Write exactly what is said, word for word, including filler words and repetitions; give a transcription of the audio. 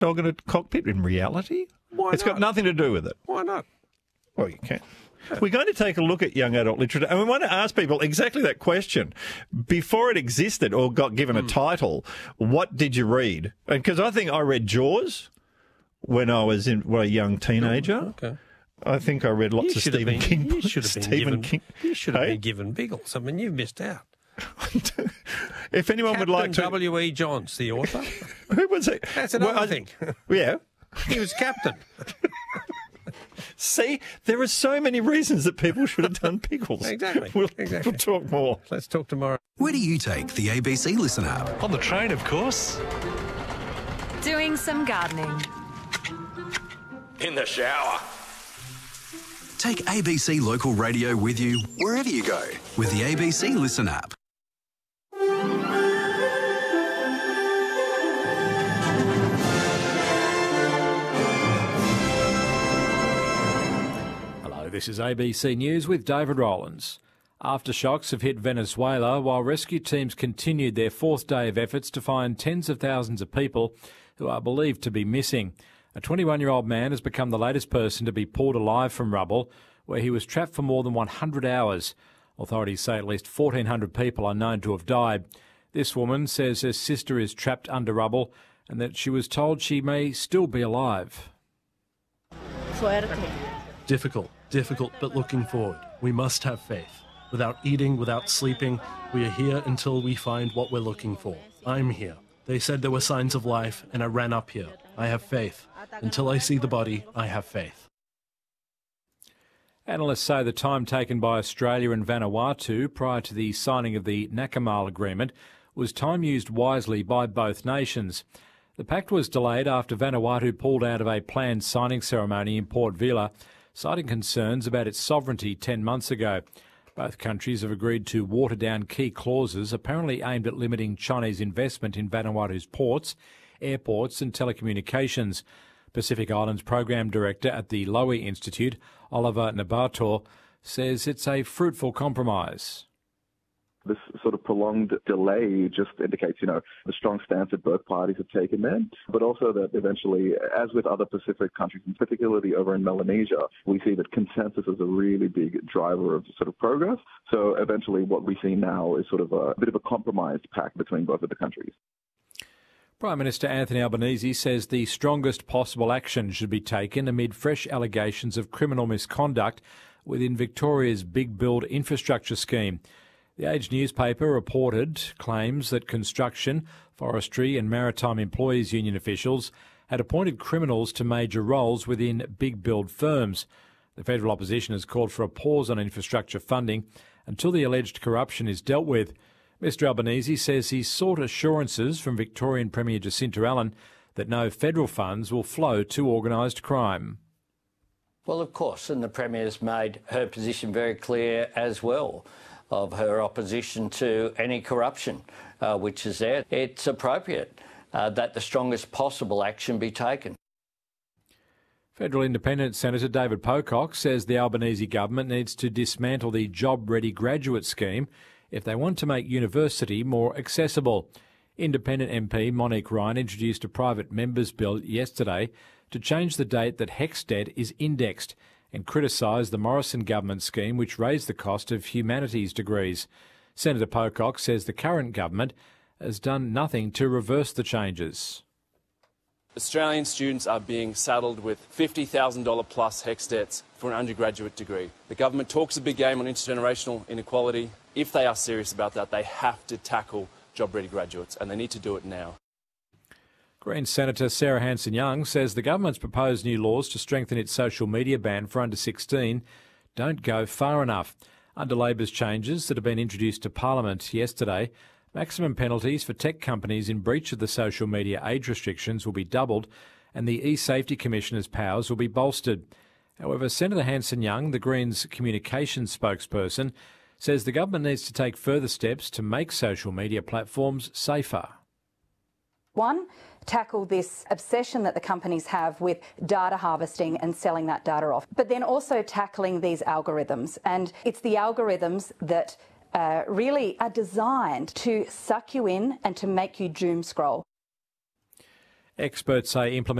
dog in a cockpit in reality? Why It's not? got nothing to do with it. Why not? Well, you can. We're going to take a look at young adult literature, and we want to ask people exactly that question. Before it existed or got given a title, what did you read? Because I think I read Jaws when I was in, well, a young teenager. Okay. I think I read lots You of should have Stephen been, King you books. should have been Stephen given, King. You should have Hey? been given Biggles. I mean, you missed out. If anyone Captain would like to... W E Johns, the author. Who was it? That's another Well, I- thing. Yeah. He was captain. See, there are so many reasons that people should have done pickles. Exactly, We'll, exactly. we'll talk more. Let's talk tomorrow. Where do you take the A B C Listen app? On the train, of course. Doing some gardening. In the shower. Take A B C Local Radio with you wherever you go with the A B C Listen app. Hello, this is A B C News with David Rowlands. Aftershocks have hit Venezuela while rescue teams continued their fourth day of efforts to find tens of thousands of people who are believed to be missing. A twenty-one-year-old man has become the latest person to be pulled alive from rubble, where he was trapped for more than one hundred hours. Authorities say at least fourteen hundred people are known to have died. This woman says her sister is trapped under rubble and that she was told she may still be alive. Difficult, difficult, but looking forward. We must have faith. Without eating, without sleeping, we are here until we find what we're looking for. I'm here. They said there were signs of life, and I ran up here. I have faith. Until I see the body, I have faith. Analysts say the time taken by Australia and Vanuatu prior to the signing of the Nakamal Agreement was time used wisely by both nations. The pact was delayed after Vanuatu pulled out of a planned signing ceremony in Port Vila, citing concerns about its sovereignty ten months ago. Both countries have agreed to water down key clauses apparently aimed at limiting Chinese investment in Vanuatu's ports, airports and telecommunications. Pacific Islands Program Director at the Lowy Institute, Oliver Nabator, says it's a fruitful compromise. This sort of prolonged delay just indicates, you know, the strong stance that both parties have taken there, but also that eventually, as with other Pacific countries, and particularly over in Melanesia, we see that consensus is a really big driver of sort of progress. So eventually what we see now is sort of a, a bit of a compromised pact between both of the countries. Prime Minister Anthony Albanese says the strongest possible action should be taken amid fresh allegations of criminal misconduct within Victoria's Big Build infrastructure scheme. The Age newspaper reported claims that construction, forestry and maritime employees union officials had appointed criminals to major roles within big build firms. The federal opposition has called for a pause on infrastructure funding until the alleged corruption is dealt with. Mr Albanese says he's sought assurances from Victorian Premier Jacinta Allen that no federal funds will flow to organised crime. Well, of course, and the Premier's made her position very clear as well, of her opposition to any corruption uh, which is there. It's appropriate uh, that the strongest possible action be taken. Federal Independent Senator David Pocock says the Albanese government needs to dismantle the Job Ready graduate scheme if they want to make university more accessible. Independent M P Monique Ryan introduced a private members' bill yesterday to change the date that HECS debt is indexed and criticised the Morrison government scheme which raised the cost of humanities degrees. Senator Pocock says the current government has done nothing to reverse the changes. Australian students are being saddled with fifty thousand dollars plus HECS debts for an undergraduate degree. The government talks a big game on intergenerational inequality. If they are serious about that, they have to tackle job-ready graduates, and they need to do it now. Green Senator Sarah Hanson-Young says the government's proposed new laws to strengthen its social media ban for under sixteen don't go far enough. Under Labor's changes that have been introduced to Parliament yesterday, maximum penalties for tech companies in breach of the social media age restrictions will be doubled and the e-Safety Commissioner's powers will be bolstered. However, Senator Hanson-Young, the Greens communications spokesperson, says the government needs to take further steps to make social media platforms safer. One, tackle this obsession that the companies have with data harvesting and selling that data off, but then also tackling these algorithms. And it's the algorithms that uh, really are designed to suck you in and to make you doom scroll. Experts say implementing